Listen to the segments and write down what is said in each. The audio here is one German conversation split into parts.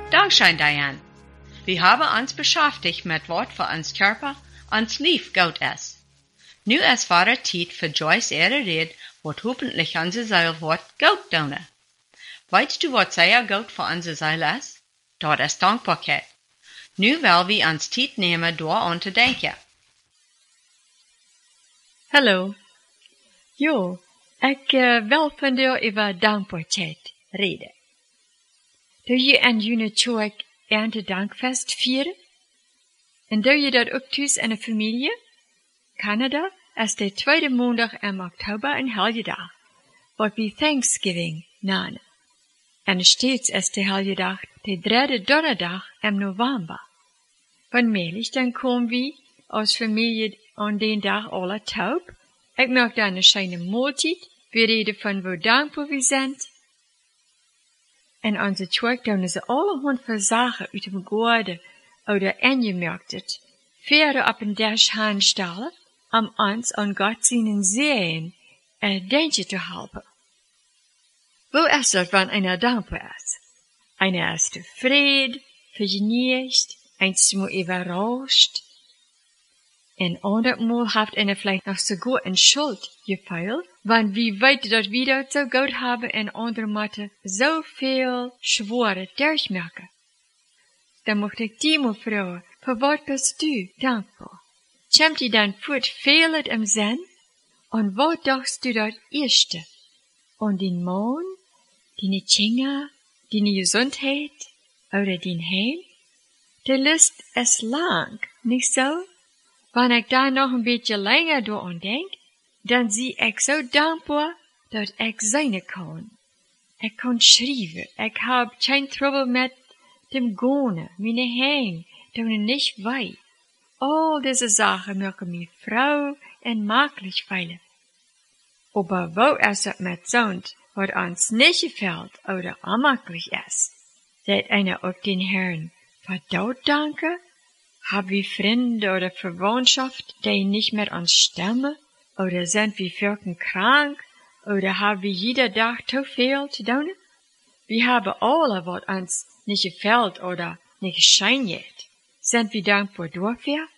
Dankeschön, Diane. Wir haben uns beschäftigt mit Wort für uns Körper, uns Lief gut ist. Nu ist wahre Zeit für Joyce ihre Rede, wat hoffentlich unsere Seele wird gut tun. Weißt du, was sehr gut für unsere Seele ist? Das ist Dankbarkeit. Nu will wir uns Zeit nehmen, daran zu denken. Hallo. Jo, ik wil vandaag over dankbaarheid reden. Doe je aan jullie tjoek Erntedankfest vieren? En doe je dat ook thuis in de familie? Canada is de tweede maandag in oktober een helgedag, wat we Thanksgiving nemen. En steeds is de helgedag de derde donderdag in november. Vanmiddag dan komen we als familie aan den dag alle taub. Ik maak dan een schöne maaltijd. We reden van hoe dankbaar we zijn. En onze twerk doen ze allerhand voor zaken uit dem Garten oder angemerkt verder op een dash handstellen, om ons aan Gott seinen Sehen denken te helpen. Wo ist das, wenn einer dankbar ist? Einer ist tevreden, vergnügt, einmal überrascht. En andermal heeft einer vielleicht noch sogar een Schuld gefühlt, want wie weet dat wir dat so gut haben en andere Matte so viel schwere durchmerken. Dan mocht ik die mal vragen, voor wat bist du dankbar? Komt je dan voort veel het im Sinn? Und wat dachtst du dat erste? Und den Mann, deine Kinder, deine Gesundheit oder den Heim? De List ist lang, nicht so? Wenn ich da noch ein bisschen länger daran denk, dann zie ich so dankbar, dat ich sein kann. Ich kann schreiben, ich hab kein Trouble mit dem Gone, meine Hänge, tun nicht weh. All diese Sachen machen mir froh und möglich feilen. Aber wo ist es mit Sond, wat uns nicht gefällt oder unmöglich ist? Seid einer auch den Herrn verdammt danke? Hab wir Freunde oder Verwandtschaft, die nicht mehr uns stemmen? Oder sind wir völlig krank? Oder haben wir jeder Tag zu viel zu tun? Wir haben alle, was uns nicht gefällt oder nicht scheint. Sind wir dankbar dafür?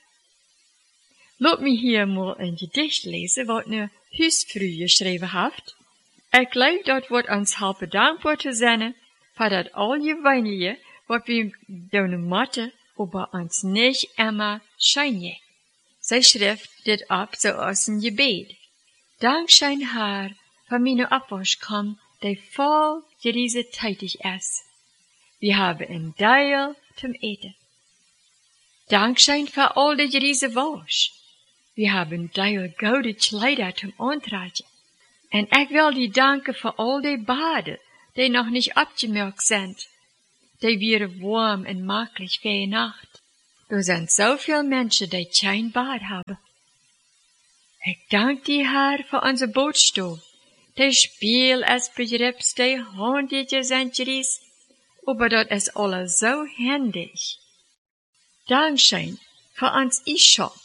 Lass mich hier mal ein Gedicht lesen, was eine Hüsfrau geschrieben hat. Ich glaube, das wird uns helfen, dankbar zu sein, für das Allgewöhnliche, was wir tun müssen, aber uns nicht immer scheint. Sie schrift dit ab so aus dem Gebet. Dankschein Herr, für meine Abwaschkamm, die voll diese tätig ist. Wir haben ein Teil zum Eten. Dankschein für all die diese Wasch. Wir haben Teil gute Kleider zum Antragen. Und ich will die danken für all die Bade, die noch nicht abgemerkt sind. Die wären warm und möglich für die Nacht. Da sind so viele Menschen, die kein Bad haben. Ich danke dir, Herr, für unser Bootstoel. Die Spiel ist begriffs, die Handtücher sind geries, aber das ist alles so händig. Dankeschön für uns E-Shop.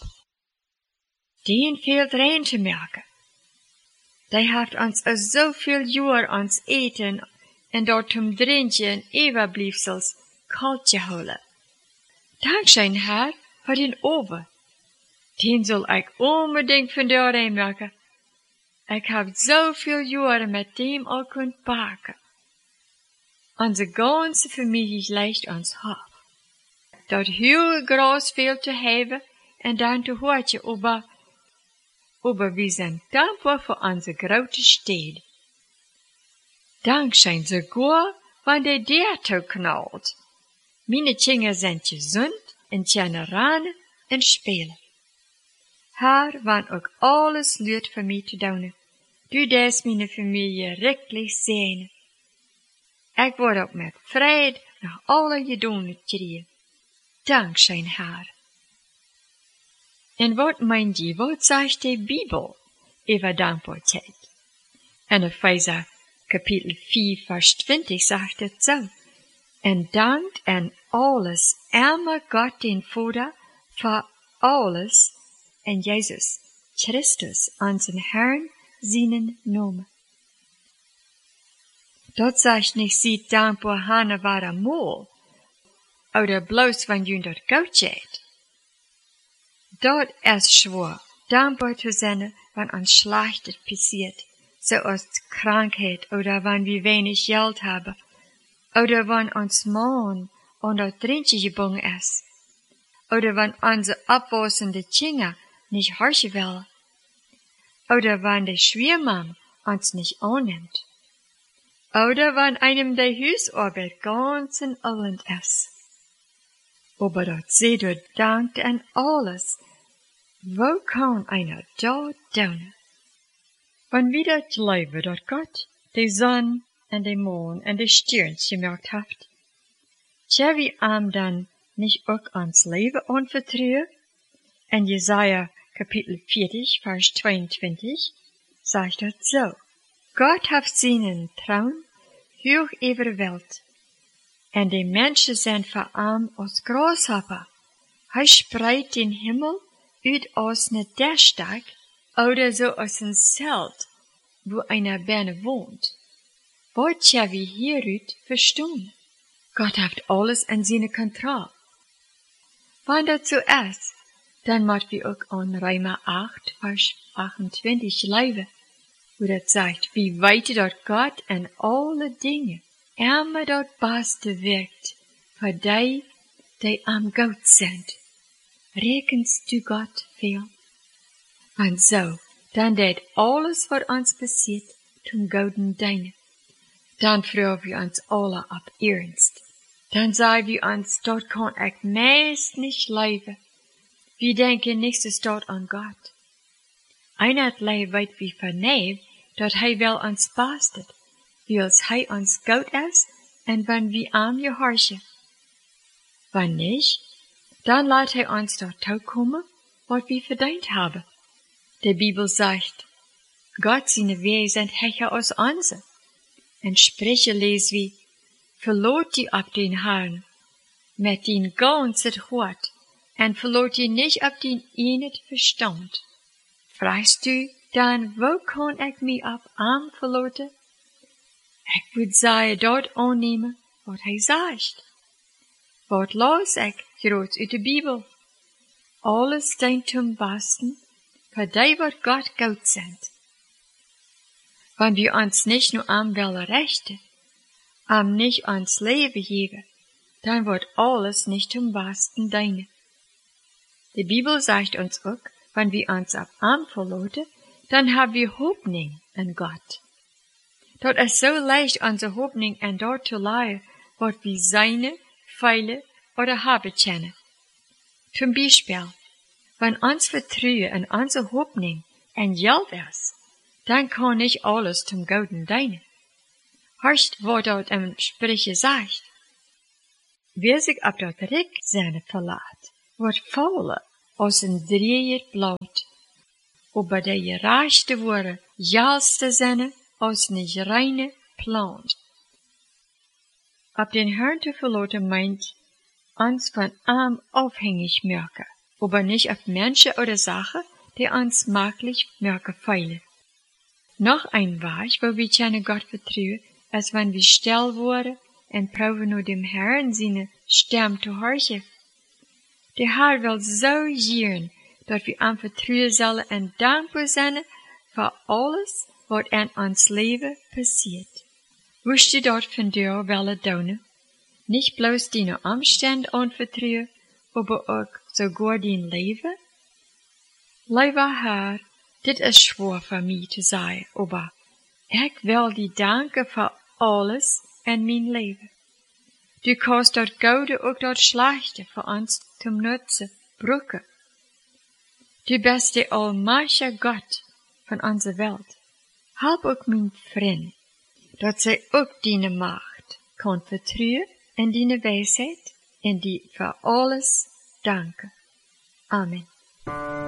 Den fehlt rein zu merken. Die hat uns so viel Jahr uns Eten und dort zum Trinken Überbliebsels kalt geholt. Dankeschön, Herr, für den Oven. Den soll ich unbedingt von da reinmerken. Ich hab so viel Jahre mit dem auch können backen. Unsere ganze Familie legt uns auf. Dat heel groß viel zu haben und dann zu horchen, aber wir sind dankbar für unsere große Städte. Dankeschön sogar, wenn der Dörte knallt. Meine Kinder sind gesund und können rennen und spielen. Herr, wenn auch alles lüht für mich zu tun, du darfst meine Familie wirklich sehen. Ich werde auch mit Freude nach alle gedonen kriegen. Dankeschön, Herr. Und was meint ihr, was sagt die Bibel über Dankbarkeit? In Epheser Kapitel 4, Vers 20 sagt es so. Und dankt an alles immer Gott den Vater für alles in Jesus Christus, unseren Herrn, seinen Namen. Dort sagt nicht, sie dankbar Hanne war amol, oder bloß wenn jün dort gut geht. Dort ist schwor, dankbar zu sein, wenn uns Schlechtes passiert, so als Krankheit oder wenn wir wenig Geld haben, oder wenn uns Mann unter Drinche gebunden ist, oder wenn unsere abwasende Kinder nicht horchen will, oder wenn der Schwiegermann uns nicht annimmt, oder wenn einem der Hausarbeit ganz in Irland ist. Aber dort seht ihr Dank an alles. Wo kann einer dort tun? Wenn wir dort glauben, dort Gott die Sonne und den Mond und die Sterne gemacht hat, tja, wie dann nicht auch ans Leben anvertrauen? In Jesaja Kapitel 40, Vers 22 sagt dort so: Gott hat seinen Traum hoch über die Welt, und die Menschen sind verarmt als Grashopper. Hij spreidt den Himmel uit als ne Dachsteig oder so als ein Zelt, wo einer binnen wohnt. Wat ja wie hieruit verstaan? Gott hat alles in seine Kontrolle. Wenn das so ist, dann moet wir auch an Römer 8, Vers 28 leben, wo das sagt, wie weit dort Gott in alle Dinge immer dort Beste wirkt, für die am Gott sind. Rekenst du Gott viel? Und so, dann deed alles, was uns passiert, zum Guten dienen. Dann freuen wir uns alle ab ernst. Dann sagen wir uns, dort kann ich meist nicht leben. Wir denken nächstes dort an Gott. Einer lei weit wie vernehm, dort hij wel uns bastet, wie als hij uns gut ist, und wenn wir am gehorchen. Wenn nicht, dann lässt hij uns dort kommen, was wir verdient haben. Die Bibel sagt, Gott seine Wege sind höher als unsere. In Sprüche lesen wir, verlot die ab den Herrn, mit den ganzen Hort, und verlot die nicht ab den enet Verstand. Fragst du dann, wo kann ich mich ab am verloten? Ich würde sagen, dort annehmen, was hij sagt. Wat las ich groß uit de Bibel? Alles dient zum Besten, für die, wat Gott gut sind. Wenn wir uns nicht nur am Wille rechten, am nicht ans Leben geben, dann wird alles nicht zum Besten dienen. Die Bibel sagt uns auch, wenn wir uns ab am verloten, dann haben wir Hoffnung in Gott. Dort ist so leicht, unsere Hoffnung in dort zu legen, was wir seine, feile oder haben kennen. Zum Beispiel, wenn uns Vertrauen und unsere Hoffnung in Geld ist, dann kann nicht alles zum Guten dienen. Hörst, was dort im Sprüche sagt? Wer sich ab dort Rücksinne verlässt, wird fauler als ein Dreher Blaut. Aber der gerechte wurde, jalste Sinne als nicht reine Plant. Ab den Herrn zu verloten meint, uns von allem aufhängig merken, aber nicht auf Menschen oder Sachen, die uns maglich merken feilen. Noch ein Weg, wo wir können Gott vertrauen, als wenn wir still wurden und proben nur dem Herrn seine Stimme zu horchen. Der Herr will so gern, dass wir ihm vertrauen sollen und dankbar sein für alles, was in uns Leben passiert. Wirst du dort von dir wollen tun? Nicht bloß deine Umstände anvertrauen, aber auch sogar dein Leben? Lieber Herr, dit ist schwer für mich zu sagen, aber ich will dir danken für alles in mein Leben. Du kannst dort Gute und dort Schlechte für uns zum Nutzen brücken. Du bist der allmächtige Gott von unserer Welt. Help auch mein Freund, dat zij ook deine Macht kan vertrouwen en deine Weisheit en die für alles danken. Amen.